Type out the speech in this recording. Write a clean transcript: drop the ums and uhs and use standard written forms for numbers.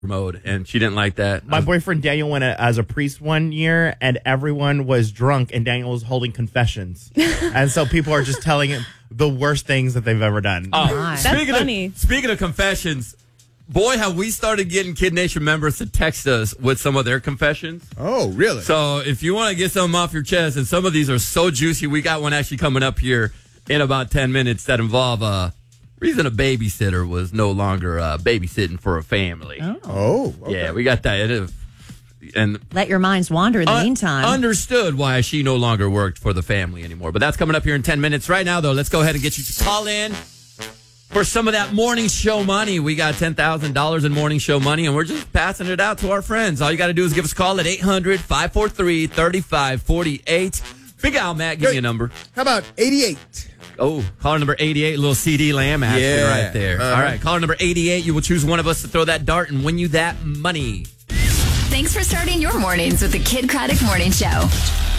mode, and she didn't like that. My boyfriend Daniel went as a priest one year, and everyone was drunk, and Daniel was holding confessions. And so people are just telling him the worst things that they've ever done. That's funny. Speaking of confessions, boy, have we started getting Kid Nation members to text us with some of their confessions. Oh, really? So if you want to get something off your chest, and some of these are so juicy, we got one actually coming up here in about 10 minutes that involve reason a babysitter was no longer babysitting for a family. Oh, okay. Yeah, we got that. And let your minds wander in the meantime. Understood why she no longer worked for the family anymore. But that's coming up here in 10 minutes. Right now, though, let's go ahead and get you to call in for some of that morning show money. We got $10,000 in morning show money, and we're just passing it out to our friends. All you got to do is give us a call at 800-543-3548. Big Al, Matt, give me a number. How about 88? Oh, caller number 88, little CD Lamb action right there. All right, caller number 88, you will choose one of us to throw that dart and win you that money. Thanks for starting your mornings with the Kid Craddock Morning Show.